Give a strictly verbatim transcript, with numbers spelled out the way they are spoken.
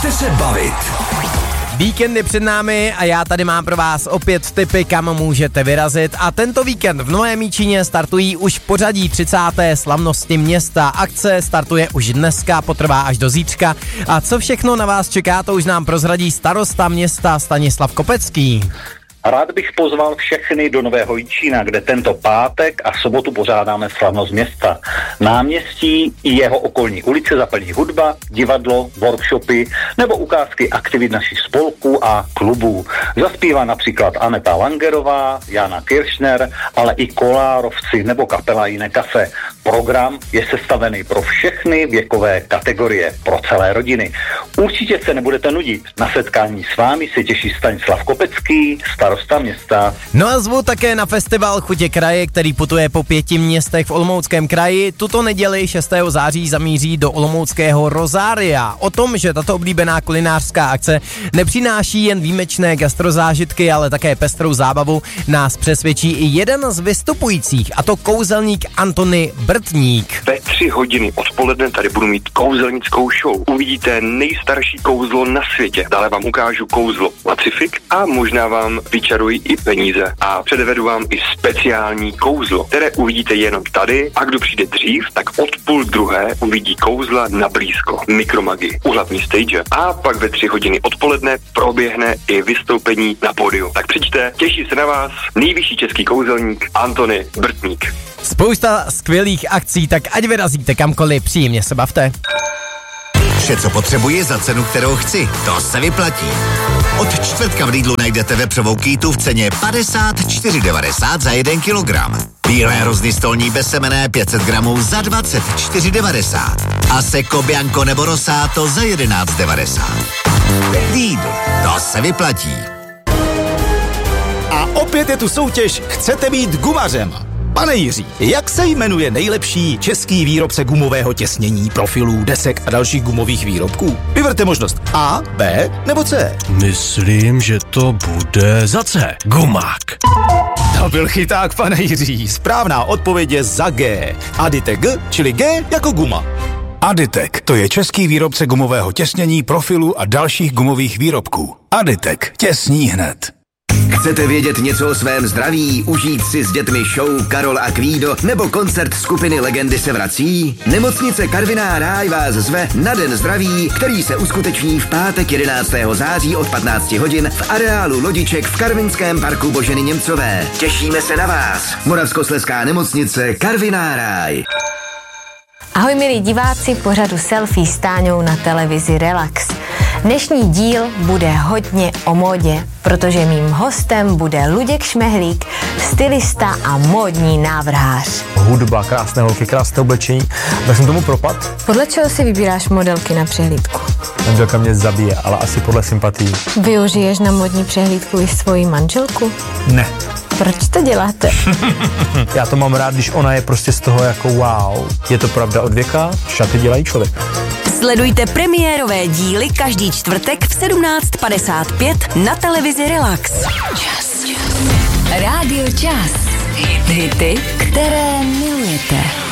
Pojďte se bavit. Víkend je před námi a já tady mám pro vás opět tipy, kam můžete vyrazit. A tento víkend v Novém Jičíně startují už pořadí třicáté slavnosti města. Akce startuje už dneska, potrvá až do zítřka. A co všechno na vás čeká, to už nám prozradí starosta města Stanislav Kopecký. Rád bych pozval všechny do Nového Jičína, kde tento pátek a sobotu pořádáme slavnost města. Náměstí i jeho okolní ulice zaplní hudba, divadlo, workshopy nebo ukázky aktivit našich spolků a klubů. Zaspívá například Aneta Langerová, Jana Kiršner, ale i Kolárovci nebo kapela Jiné kafe. Program je sestavený pro všechny věkové kategorie, pro celé rodiny. Určitě se nebudete nudit. Na setkání s vámi se těší Stanislav Kopecký, starosta města. No a zvu také na festival Chutě kraje, který putuje po pěti městech v Olomouckém kraji. Tuto neděli šestého září zamíří do olomouckého Rozária. O tom, že tato oblíbená kulinářská akce nepřináší jen výjimečné gastrozážitky, ale také pestrou zábavu, nás přesvědčí i jeden z vystupujících, a to kouzelník Antony Brtník. Ve tři hodiny odpoledne tady budu mít kouzelnickou show. Uvidíte nejstarší kouzlo na světě. Dále vám ukážu kouzlo Pacifik a možná vám vyčaruji i peníze. A předvedu vám i speciální kouzlo, které uvidíte jenom tady, a kdo přijde dřív, tak od půl druhé uvidí kouzla na blízko, mikromagi, u hlavní stage. A pak ve tři hodiny odpoledne proběhne i vystoupení na pódiu. Tak přijďte, těší se na vás nejvyšší český kouzelník Antony Brtník. Spousta skvělých akcí, tak ať vyrazíte kamkoliv, příjemně se bavte. Vše, co potřebuji za cenu, kterou chci, to se vyplatí. Od čtvrtka v Lidlu najdete vepřovou kýtu v ceně padesát čtyři devadesát za jeden kilogram. Bílé hrozny stolní bezsemenné pět set gramů za dvacet čtyři devadesát. A Seco Bianco nebo Rosato za jedenáct devadesát. Lidl, to se vyplatí. A opět je tu soutěž Chcete být gumařem. Pane Jiří, jak se jmenuje nejlepší český výrobce gumového těsnění, profilů, desek a dalších gumových výrobků? Vyberte možnost A, B nebo C. Myslím, že to bude za C. Gumák. To byl chyták, pane Jiří. Správná odpověď je za G. Aditek G, čili G jako guma. Aditek, to je český výrobce gumového těsnění, profilů a dalších gumových výrobků. Aditek, těsní hned. Chcete vědět něco o svém zdraví, užít si s dětmi show Karol a Kvído nebo koncert skupiny Legendy se vrací? Nemocnice Karviná Ráj vás zve na Den zdraví, který se uskuteční v pátek jedenáctého září od patnácti hodin v areálu Lodiček v Karvinském parku Boženy Němcové. Těšíme se na vás. Moravskoslezská nemocnice Karviná Ráj. Ahoj milí diváci pořadu Selfie s Táňou na televizi Relax. Dnešní díl bude hodně o módě, protože mým hostem bude Luděk Šmehlík, stylista a módní návrhář. Hudba, krásné holky, krásné oblečení, tak jsem tomu propad. Podle čeho si vybíráš modelky na přehlídku? Manželka mě zabije, ale asi podle sympatií. Využiješ na módní přehlídku i svoji manželku? Ne. Proč to děláte? Já to mám rád, když ona je prostě z toho jako wow. Je to pravda od věka, šaty dělají člověk. Sledujte premiérové díly každý čtvrtek v sedmnáct padesát pět na televizi Relax. Čas. Rádio Čas. Hity, které milujete.